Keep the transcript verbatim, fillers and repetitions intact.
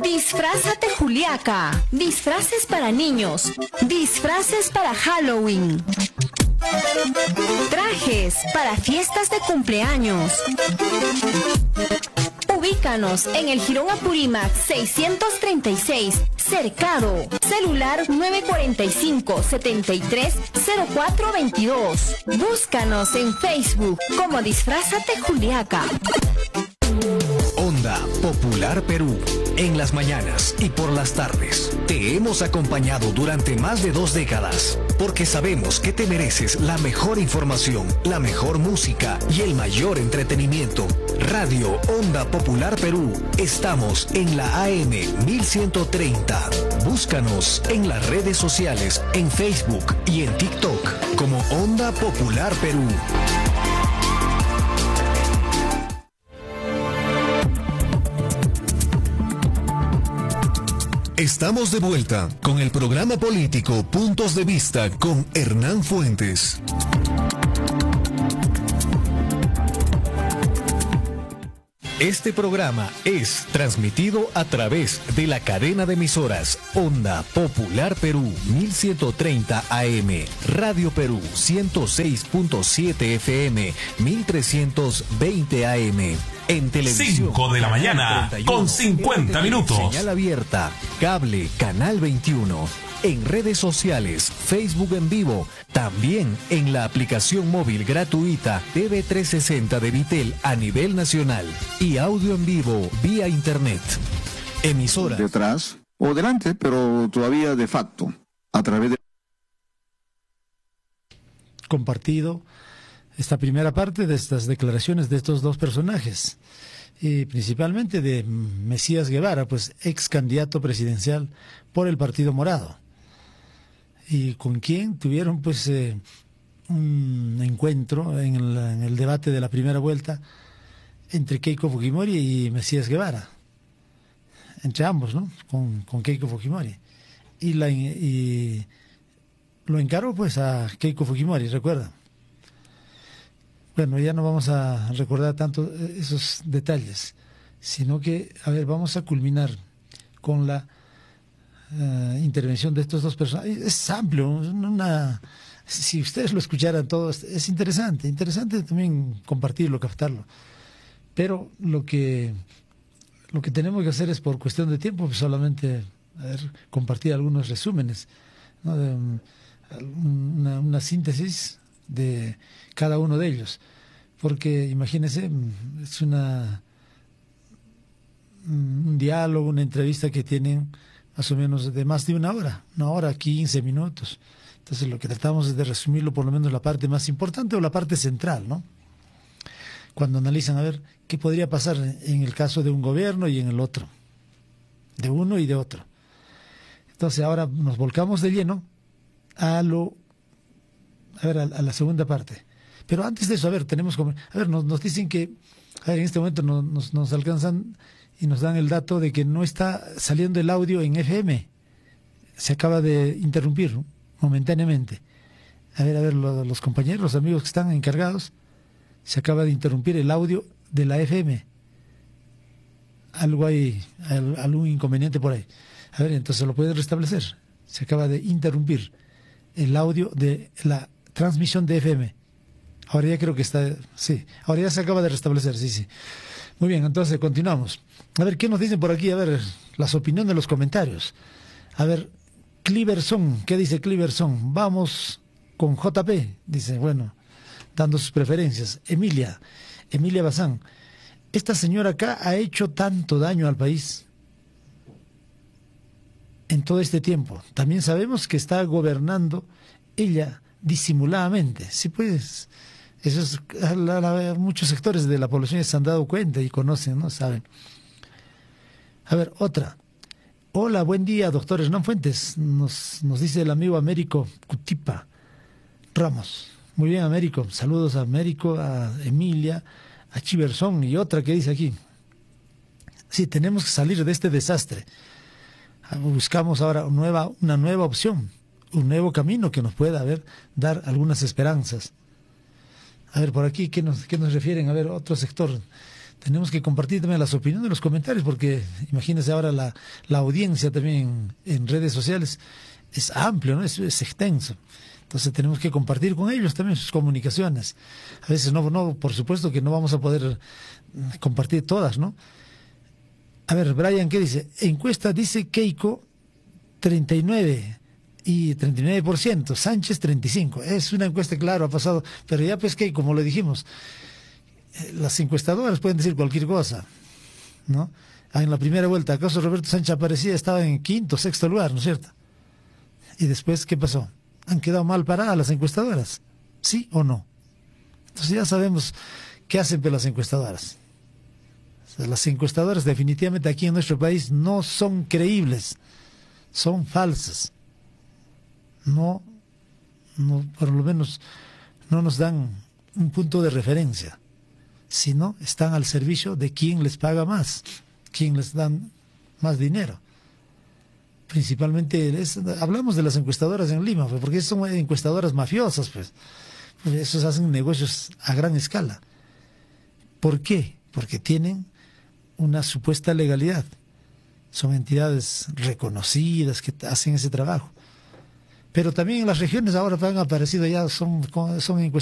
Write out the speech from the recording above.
Disfrázate Juliaca. Disfraces para niños. Disfraces para Halloween. Trajes para fiestas de cumpleaños. Ubícanos en el Jirón Apurímac seiscientos treinta y seis, Cercado, celular nueve cuatro cinco, siete tres, cero cuatro dos dos. Búscanos en Facebook como Disfrázate Juliaca. Onda Popular Perú, en las mañanas y por las tardes. Te hemos acompañado durante más de dos décadas, porque sabemos que te mereces la mejor información, la mejor música y el mayor entretenimiento. Radio Onda Popular Perú, estamos en la A M mil ciento treinta. Búscanos en las redes sociales, en Facebook y en TikTok como Onda Popular Perú. Estamos de vuelta con el programa político Puntos de Vista con Hernán Fuentes. Este programa es transmitido a través de la cadena de emisoras Onda Popular Perú mil ciento treinta A M, Radio Perú ciento seis punto siete F M, mil trescientos veinte A M. En televisión, cinco de la mañana con cincuenta minutos. Señal abierta, cable, canal veintiuno. En redes sociales, Facebook en vivo. También en la aplicación móvil gratuita T V trescientos sesenta de Vitel a nivel nacional. Y audio en vivo vía internet. Emisora. Detrás o delante, pero todavía de facto. A través de... Compartido esta primera parte de estas declaraciones de estos dos personajes, y principalmente de Mesías Guevara, pues ex candidato presidencial por el Partido Morado, y con quien tuvieron pues eh, un encuentro en el, en el debate de la primera vuelta entre Keiko Fujimori y Mesías Guevara, entre ambos, ¿no? Con, con Keiko Fujimori, y, la, y lo encaró pues a Keiko Fujimori, recuerda. Bueno, ya no vamos a recordar tanto esos detalles, sino que, a ver, vamos a culminar con la uh, intervención de estos dos personajes. Es amplio, una, si ustedes lo escucharan todo, es interesante, interesante también compartirlo, captarlo. Pero lo que, lo que tenemos que hacer es, por cuestión de tiempo, pues solamente a ver, compartir algunos resúmenes, ¿no? De, um, una, una síntesis de cada uno de ellos, porque imagínense, es una un diálogo, una entrevista que tienen más o menos de más de una hora, una hora, quince minutos. Entonces lo que tratamos es de resumirlo, por lo menos la parte más importante o la parte central, ¿no? Cuando analizan a ver qué podría pasar en el caso de un gobierno y en el otro, de uno y de otro. Entonces ahora nos volcamos de lleno a lo A ver, a, a la segunda parte. Pero antes de eso, a ver, tenemos como... A ver, nos, nos dicen que... A ver, en este momento nos, nos, nos alcanzan y nos dan el dato de que no está saliendo el audio en F M. Se acaba de interrumpir, ¿no? Momentáneamente. A ver, a ver, lo, los compañeros, los amigos que están encargados, se acaba de interrumpir el audio de la F M. Algo hay, algún inconveniente por ahí. A ver, entonces lo puede restablecer. Se acaba de interrumpir el audio de la transmisión de F M. Ahora ya creo que está, sí, ahora ya se acaba de restablecer, sí, sí. Muy bien, entonces continuamos. A ver, ¿qué nos dicen por aquí? A ver, las opiniones de los comentarios. A ver, Cliverson, ¿qué dice Cliverson? Vamos con J P, dice, bueno, dando sus preferencias. Emilia, Emilia Bazán, esta señora acá ha hecho tanto daño al país en todo este tiempo. También sabemos que está gobernando ella disimuladamente. Sí, pues, eso es, la, la, muchos sectores de la población ya se han dado cuenta y conocen, ¿no? Saben. A ver, otra. Hola, buen día, doctor Hernán Fuentes. Nos, nos dice el amigo Américo Cutipa Ramos. Muy bien, Américo. Saludos a Américo, a Emilia, a Chiversón y otra que dice aquí. Sí, tenemos que salir de este desastre. Buscamos ahora una nueva, una nueva opción, un nuevo camino que nos pueda, a ver, dar algunas esperanzas. A ver, por aquí, ¿qué nos, qué nos refieren? A ver, otro sector tenemos que compartir también las opiniones, los comentarios, porque imagínense ahora la, la audiencia también en, en redes sociales es amplio, ¿no? Es, es extenso. Entonces tenemos que compartir con ellos también sus comunicaciones. A veces no, no, por supuesto que no vamos a poder compartir todas, ¿no? A ver, Brian, ¿qué dice? Encuesta dice Keiko treinta y nueve y treinta y nueve por ciento, Sánchez treinta y cinco por ciento. Es una encuesta, claro, ha pasado, pero ya pues que, como lo dijimos, las encuestadoras pueden decir cualquier cosa, ¿no? En la primera vuelta, ¿acaso Roberto Sánchez aparecía? Estaba en quinto, sexto lugar, ¿no es cierto? Y después, ¿qué pasó? ¿Han quedado mal paradas las encuestadoras? ¿Sí o no? Entonces ya sabemos qué hacen pues las encuestadoras. O sea, las encuestadoras definitivamente aquí en nuestro país no son creíbles, son falsas. No, no, por lo menos no nos dan un punto de referencia, sino están al servicio de quien les paga más, quien les dan más dinero. Principalmente, es, hablamos de las encuestadoras en Lima, pues, porque son encuestadoras mafiosas, pues. pues esos hacen negocios a gran escala. ¿Por qué? Porque tienen una supuesta legalidad. Son entidades reconocidas que hacen ese trabajo. Pero también en las regiones ahora han aparecido ya, son, son encuestadoras